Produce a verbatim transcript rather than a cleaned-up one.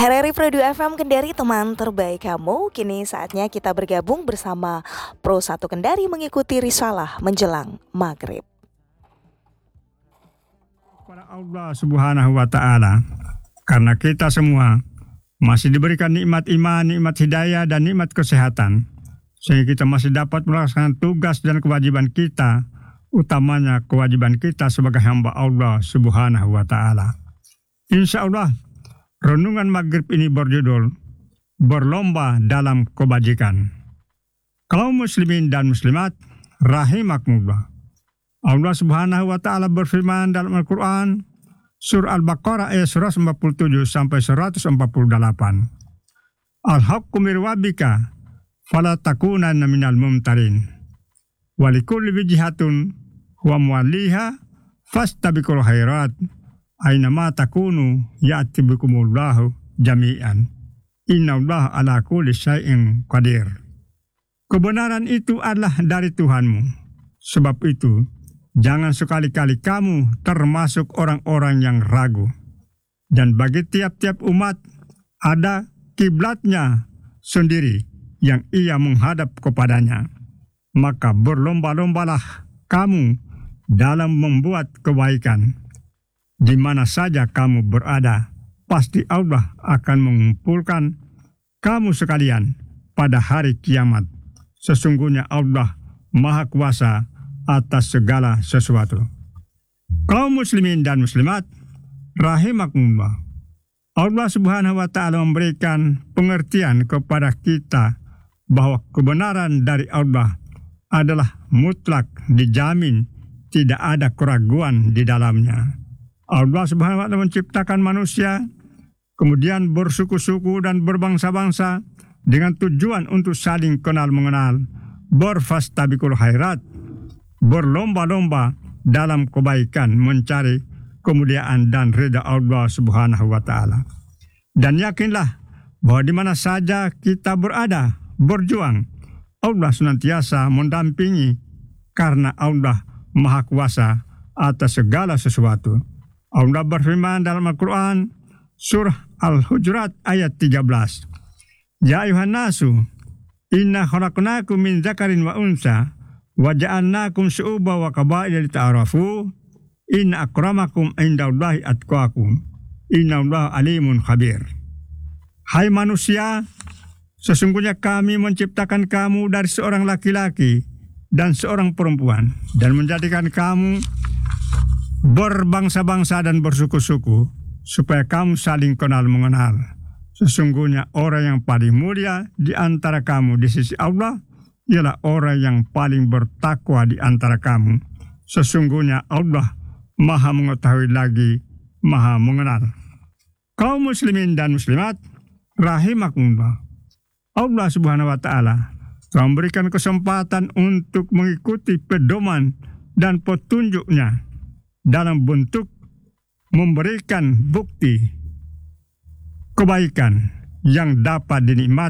R R I Pro dua F M Kendari, teman terbaik kamu. Kini saatnya kita bergabung bersama Pro satu Kendari mengikuti risalah menjelang maghrib. Kepada Allah Subhanahu wa Ta'ala, karena kita semua masih diberikan nikmat iman, nikmat hidayah, dan nikmat kesehatan, sehingga kita masih dapat melaksanakan tugas dan kewajiban kita, utamanya kewajiban kita sebagai hamba Allah Subhanahu wa Ta'ala. Insya Allah, renungan maghrib ini berjudul Berlomba dalam Kebajikan. Kaum muslimin dan muslimat, rahimakumullah. Allah Subhanahu wa Ta'ala berfirman dalam Al-Quran, Surah Al-Baqarah ayat seratus empat puluh tujuh sampai seratus empat puluh delapan. Al-haqqu mir rabbika fala takunanna minal mumtarin. Walikulli wijhatun huwa muwalliha fastabiqul khairat. Aynama takunu ya'ti bikumullahu jami'an. Innallaha ala kulli syai'in qadir. Kebenaran itu adalah dari Tuhanmu. Sebab itu, jangan sekali-kali kamu termasuk orang-orang yang ragu. Dan bagi tiap-tiap umat ada kiblatnya sendiri yang ia menghadap kepadanya. Maka berlomba-lombalah kamu dalam membuat kebaikan. Di mana saja kamu berada, pasti Allah akan mengumpulkan kamu sekalian pada hari kiamat. Sesungguhnya Allah Maha Kuasa atas segala sesuatu. Kaum muslimin dan muslimat, rahimakumullah. Allah Subhanahu wa Ta'ala memberikan pengertian kepada kita bahwa kebenaran dari Allah adalah mutlak, dijamin, tidak ada keraguan di dalamnya. Allah Subhanahu wa Ta'ala menciptakan manusia, kemudian bersuku-suku dan berbangsa-bangsa dengan tujuan untuk saling kenal mengenal, berfastabiqul khairat, berlomba-lomba dalam kebaikan, mencari kemuliaan dan ridha Allah Subhanahu wa Ta'ala. Dan yakinlah bahwa di mana saja kita berada, berjuang, Allah senantiasa mendampingi karena Allah Maha Kuasa atas segala sesuatu. Allah berfirman dalam Al-Quran, Surah Al-Hujurat ayat tiga belas. Ya ayuhan nasu, inna khalaqnakum min zakarin wa unsa, wa ja'alnakum syu'uba wa qabaila lita'arafu, inna akramakum indallahi atqakum, inna allaha alimun khabir. Hai manusia, sesungguhnya kami menciptakan kamu dari seorang laki-laki dan seorang perempuan, dan menjadikan kamu berbangsa-bangsa dan bersuku-suku, supaya kamu saling kenal mengenal. Sesungguhnya orang yang paling mulia di antara kamu di sisi Allah ialah orang yang paling bertakwa di antara kamu. Sesungguhnya Allah Maha mengetahui lagi Maha mengenal. Kaum muslimin dan muslimat, rahimakumullah. Allah Subhanahu wa Ta'ala telah memberikan kesempatan untuk mengikuti pedoman dan petunjuknya dalam bentuk memberikan bukti kebaikan yang dapat dinikmati